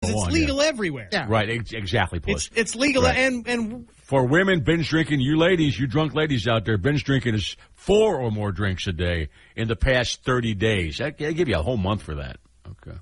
It's legal everywhere. Yeah. Right, exactly, Puss. It's legal, Right. and For women, binge drinking, you ladies, you drunk ladies out there, binge drinking is 4 or more drinks a day in the past 30 days. I give you a whole month for that. Okay.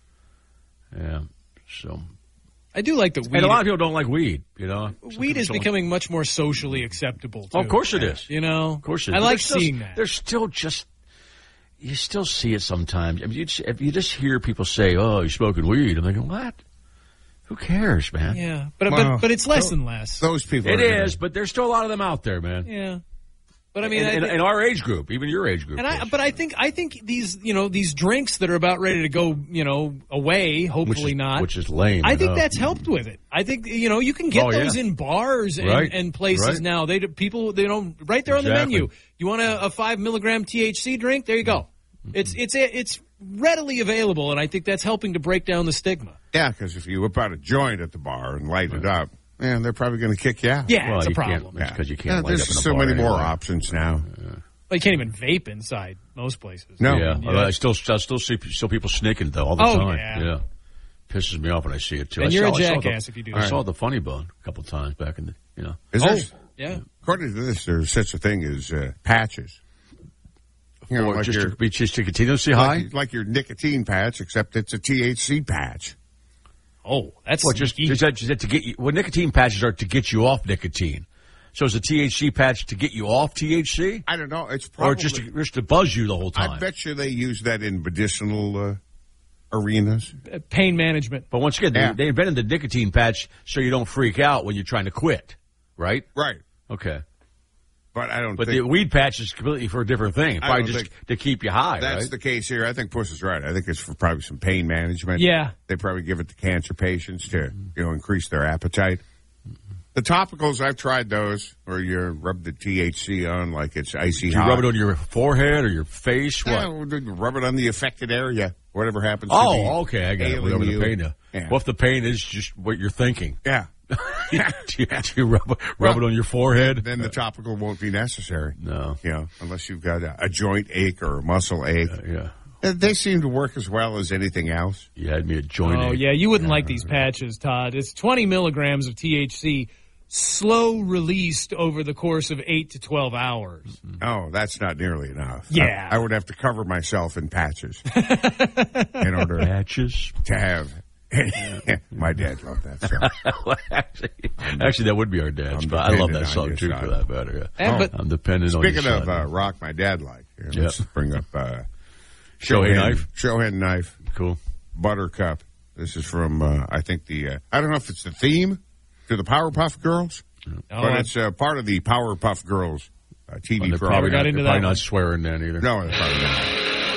Yeah. So. I do like the weed. And a lot of people don't like weed, you know. Weed is becoming much more socially acceptable, too. Oh, of course it is. You know? Of course it is. I like seeing that. There's still just, you still see it sometimes. I mean, if you just hear people say, oh, you're smoking weed, I'm thinking, what? Who cares, man? Yeah, but it's less and less. Those people. It is, but there's still a lot of them out there, man. Yeah. But I mean, in our age group, even your age group. But I think these these drinks that are about ready to go away, hopefully not, which is lame. I think that's helped with it. I think you can get those in bars and places now. People right there on the menu. You want a 5 milligram THC drink? There you go. It's readily available, and I think that's helping to break down the stigma. Yeah, because if you whip out a joint at the bar and light it up, man, they're probably going to kick you out. Yeah, it's a problem. Because you can't light there's up in a so bar many more anyway. options now. Well, you can't even vape inside most places. No. Yeah, although I still see people sneaking though all the time. Yeah. Pisses me off when I see it too. And you're a jackass if you do that. I saw the Funny Bone a couple times back in the, Is there, yeah. According to this, there's such a thing as patches. Like just to continuously high? Like your nicotine patch, except it's a THC patch. Oh, that's is that to get you? Well, nicotine patches are to get you off nicotine. So is a THC patch to get you off THC? I don't know. It's probably... Or just to buzz you the whole time? I bet you they use that in medicinal arenas. Pain management. But once again, they invented the nicotine patch so you don't freak out when you're trying to quit, right? Right. Okay. But I don't But think... the weed patch is completely for a different thing. Probably just to keep you high, That's right? the case here. I think Puss is right. I think it's for probably some pain management. Yeah. They probably give it to cancer patients to, increase their appetite. The topicals, I've tried those, where you rub the THC on like it's icy hot. Do you rub it on your forehead or your face? What? Rub it on the affected area, whatever happens to be. Oh, okay. I got it. Whatever the pain is. Yeah. What if the pain is just what you're thinking? Yeah. do you rub it on your forehead? Then the topical won't be necessary. No. Unless you've got a joint ache or a muscle ache. Yeah. They seem to work as well as anything else. You had me a joint ache. Oh, yeah. You wouldn't like these patches, Todd. It's 20 milligrams of THC, slow released over the course of 8 to 12 hours. Oh, that's not nearly enough. Yeah. I would have to cover myself in patches in order Patches? to have. My dad loved that song. actually, that would be our dad's. But I love that song too, for that matter. Yeah. I'm dependent on you. Speaking of rock, my dad liked. Let's bring up Shohei Knife. Shohei Knife. Cool. Buttercup. This is from I think I don't know if it's the theme to the Powerpuff Girls, but it's part of the Powerpuff Girls TV program. Probably not swearing then either. No, they're probably not.